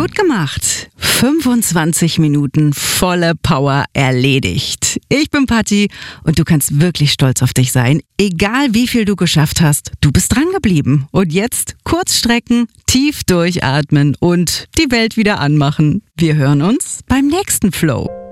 Gut gemacht. 25 Minuten volle Power erledigt. Ich bin Patti und du kannst wirklich stolz auf dich sein. Egal wie viel du geschafft hast, du bist dran geblieben. Und jetzt kurz strecken, tief durchatmen und die Welt wieder anmachen. Wir hören uns beim nächsten Flow.